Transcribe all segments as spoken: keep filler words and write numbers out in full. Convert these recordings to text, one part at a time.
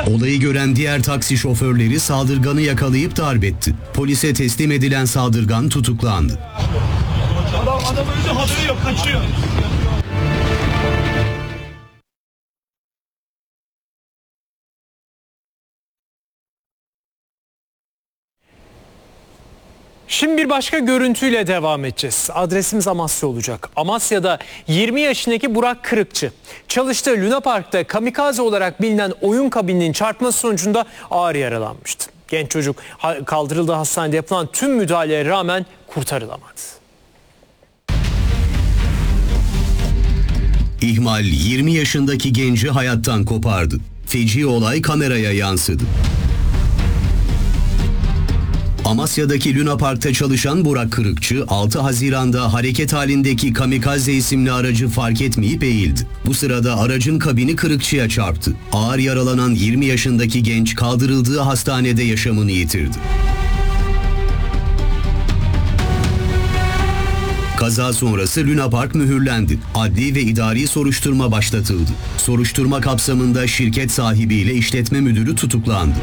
Olayı gören diğer taksi şoförleri saldırganı yakalayıp darp etti. Polise teslim edilen saldırgan tutuklandı. Adam, adam önce haberi yok, kaçıyor. Şimdi bir başka görüntüyle devam edeceğiz. Adresimiz Amasya olacak. Amasya'da yirmi yaşındaki Burak Kırıkçı çalıştığı Luna Park'ta kamikaze olarak bilinen oyun kabininin çarpması sonucunda ağır yaralanmıştı. Genç çocuk kaldırıldığı hastanede yapılan tüm müdahalelere rağmen kurtarılamadı. İhmal yirmi yaşındaki genci hayattan kopardı. Feci olay kameraya yansıdı. Amasya'daki Luna Park'ta çalışan Burak Kırıkçı, altı Haziran'da hareket halindeki kamikaze isimli aracı fark etmeyip eğildi. Bu sırada aracın kabini Kırıkçı'ya çarptı. Ağır yaralanan yirmi yaşındaki genç kaldırıldığı hastanede yaşamını yitirdi. Kaza sonrası Luna Park mühürlendi. Adli ve idari soruşturma başlatıldı. Soruşturma kapsamında şirket sahibiyle işletme müdürü tutuklandı.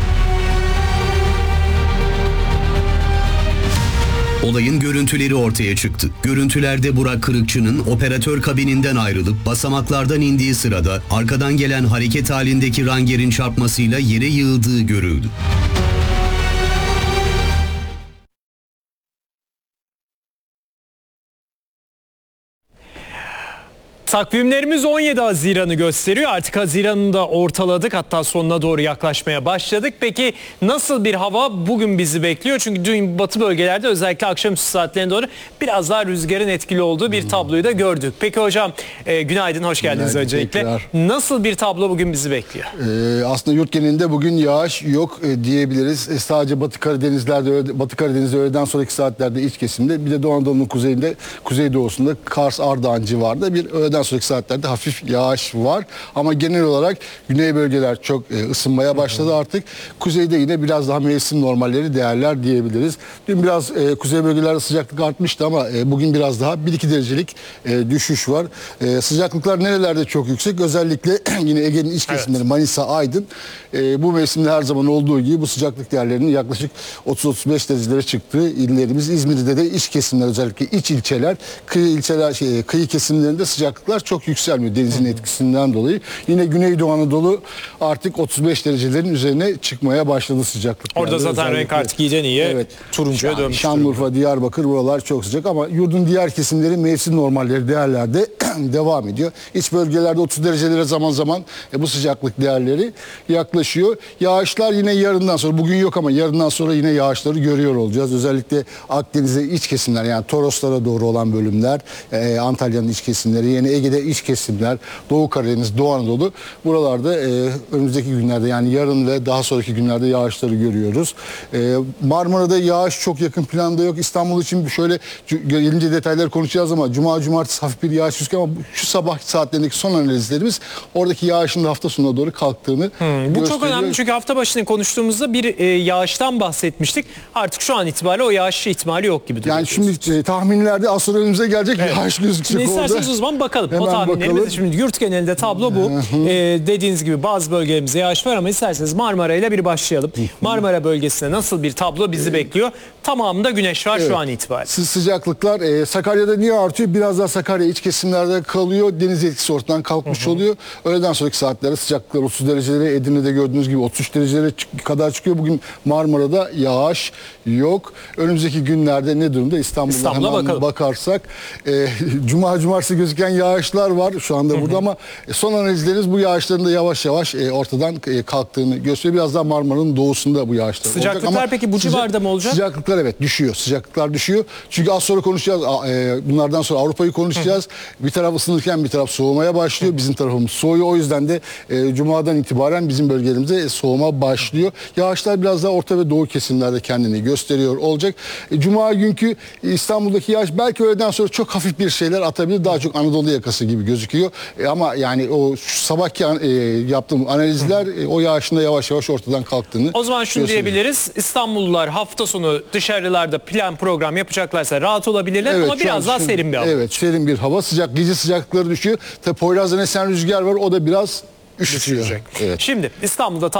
Olayın görüntüleri ortaya çıktı. Görüntülerde Burak Kırıkçı'nın operatör kabininden ayrılıp basamaklardan indiği sırada arkadan gelen hareket halindeki rangerin çarpmasıyla yere yığıldığı görüldü. Takvimlerimiz on yedi Haziran'ı gösteriyor. Artık Haziran'ı da ortaladık. Hatta sonuna doğru yaklaşmaya başladık. Peki nasıl bir hava bugün bizi bekliyor? Çünkü dün batı bölgelerde özellikle akşamüstü saatlerine doğru biraz daha rüzgarın etkili olduğu bir tabloyu da gördük. Peki hocam e, günaydın, hoş geldiniz günaydın, öncelikle. Tekrar. Nasıl bir tablo bugün bizi bekliyor? Ee, aslında yurt genelinde bugün yağış yok e, diyebiliriz. E, sadece Batı Karadeniz'lerde, Batı Karadeniz'de öğleden sonraki saatlerde iç kesimde, bir de Doğu Anadolu'nun kuzeyinde, kuzeydoğusunda Kars, Ardahan civarında bir öğleden sonraki saatlerde hafif yağış var. Ama genel olarak güney bölgeler çok e, ısınmaya başladı artık. Kuzeyde yine biraz daha mevsim normalleri değerler diyebiliriz. Dün biraz e, kuzey bölgelerde sıcaklık artmıştı ama e, bugün biraz daha bir iki derecelik e, düşüş var. E, sıcaklıklar nerelerde çok yüksek? Özellikle yine Ege'nin iç kesimleri, evet. Manisa, Aydın. E, bu mevsimde her zaman olduğu gibi bu sıcaklık değerlerinin yaklaşık otuz otuz beş derecelere çıktığı illerimiz. İzmir'de de iç kesimler, özellikle iç ilçeler, kıyı ilçeler, şey, kıyı kesimlerinde sıcaklıklar çok yükselmiyor denizin etkisinden dolayı. Yine Güneydoğu Anadolu artık otuz beş derecelerin üzerine çıkmaya başladı sıcaklık. Orada zaten özellikle renk artık iyiden iyiye evet, turuncuya dönmüş. Şanlıurfa, Diyarbakır buralar çok sıcak ama yurdun diğer kesimleri mevsim normalleri değerlerde devam ediyor. İç bölgelerde otuz derecelere zaman zaman e, bu sıcaklık değerleri yaklaşıyor. Yağışlar yine yarından sonra, bugün yok ama yarından sonra yine yağışları görüyor olacağız. Özellikle Akdeniz'e iç kesimler, yani Toroslara doğru olan bölümler, e, Antalya'nın iç kesimleri, yine Ege'de iç kesimler, Doğu Karadeniz, Doğu Anadolu buralarda e, önümüzdeki günlerde, yani yarın ve daha sonraki günlerde yağışları görüyoruz. E, Marmara'da yağış çok yakın planda yok. İstanbul için şöyle gelince detayları konuşacağız ama Cuma, Cumartesi hafif bir yağış gözüküyor ama şu sabah saatlerindeki son analizlerimiz oradaki yağışın da hafta sonuna doğru kalktığını hmm, bu gösteriyor. Çok önemli çünkü hafta başında konuştuğumuzda bir e, yağıştan bahsetmiştik. Artık şu an itibariyle o yağış ihtimali yok gibi duruyor. Yani şimdi e, tahminlerde az sonra önümüze gelecek evet. yağış gözükecek şimdi orada. İsterseniz o zaman bakalım. Hemen o tahminlerimiz bakalım. Şimdi yurt genelinde tablo bu. ee, dediğiniz gibi bazı bölgelerimizde yağış var ama isterseniz Marmara ile bir başlayalım. Marmara bölgesinde nasıl bir tablo bizi bekliyor? Tamamında güneş var evet. şu an itibariyle. Sıcaklıklar e, Sakarya'da niye artıyor? Biraz daha Sakarya iç kesimlerde kalıyor. Deniz etkisi ortadan kalkmış hı hı. oluyor. Öğleden sonraki saatlerde sıcaklıklar otuz derecelere, Edirne'de gördüğünüz gibi otuz üç derecelere kadar çıkıyor. Bugün Marmara'da yağış yok. Önümüzdeki günlerde ne durumda? İstanbul'da İstanbul'a hemen bakalım. Bakarsak e, Cuma, Cumartesi gözüken yağışlar var şu anda burada hı hı. ama son analizlerimiz bu yağışların da yavaş yavaş e, ortadan e, kalktığını gösteriyor. Biraz daha Marmara'nın doğusunda bu yağışlar Sıcaklıklar olacak. Ama peki bu sıcak, civarda mı olacak? Sıcaklıklar evet düşüyor. Sıcaklıklar düşüyor. Çünkü az sonra konuşacağız. E, bunlardan sonra Avrupa'yı konuşacağız. Hı hı. Bir taraf ısınırken bir taraf soğumaya başlıyor. Hı hı. Bizim tarafımız soğuyor. O yüzden de e, Cuma'dan itibaren bizim bölgelerimizde e, soğuma başlıyor. Yağışlar biraz daha orta ve doğu kesimlerde kendini gösteriyor olacak. E, Cuma günkü İstanbul'daki yağış belki öğleden sonra çok hafif bir şeyler atabilir. Daha çok Anadolu yakası gibi gözüküyor. E, ama yani o sabahki e, yaptığım analizler e, o yağışın da yavaş yavaş ortadan kalktığını o zaman şunu gösteriyor. Diyebiliriz. İstanbullular hafta sonu dışarılarda plan program yapacaklarsa rahat olabilirler evet, ama biraz daha şimdi, serin bir hava. Evet, serin bir hava. Sıcak, gece sıcaklıkları düşüyor. Tabii Poyraz'da esen rüzgar var. O da biraz üşütüyor. Evet. Şimdi İstanbul'da